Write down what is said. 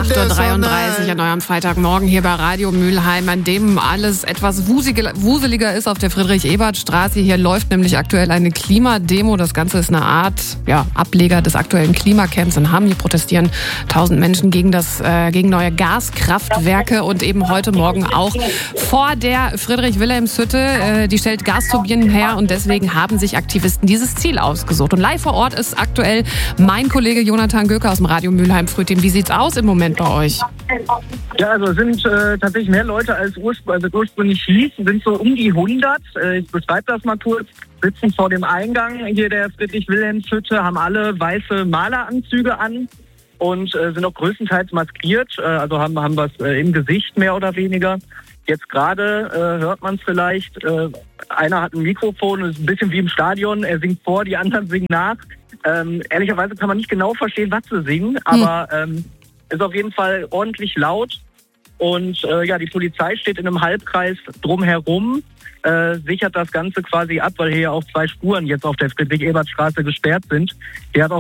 8.33 Uhr an eurem Freitagmorgen hier bei Radio Mülheim, an dem alles etwas wuseliger ist auf der Friedrich-Ebert-Straße. Hier läuft nämlich aktuell eine Klimademo. Das Ganze ist eine Art Ableger des aktuellen Klimacamps in Hamm. Hier protestieren 1000 Menschen gegen neue Gaskraftwerke und eben heute Morgen auch vor der Friedrich-Wilhelms-Hütte. Die stellt Gasturbinen her und deswegen haben sich Aktivisten dieses Ziel ausgesucht. Und live vor Ort ist aktuell mein Kollege Jonathan Göker aus dem Radio Mülheim Frühteam. Wie sieht's aus im Moment bei euch? Ja, also es sind tatsächlich mehr Leute als ursprünglich hieß. Es sind so um die 100. Ich beschreibe das mal kurz. Sitzen vor dem Eingang hier der Friedrich-Wilhelms-Hütte, haben alle weiße Maleranzüge an und sind auch größtenteils maskiert. Also haben was im Gesicht mehr oder weniger. Jetzt gerade hört man es vielleicht. Einer hat ein Mikrofon, ist ein bisschen wie im Stadion. Er singt vor, die anderen singen nach. Ehrlicherweise kann man nicht genau verstehen, was sie singen, aber ist auf jeden Fall ordentlich laut. Und die Polizei steht in einem Halbkreis drumherum, sichert das Ganze quasi ab, weil hier auch 2 Spuren jetzt auf der Friedrich-Ebert-Straße gesperrt sind. Die hat auch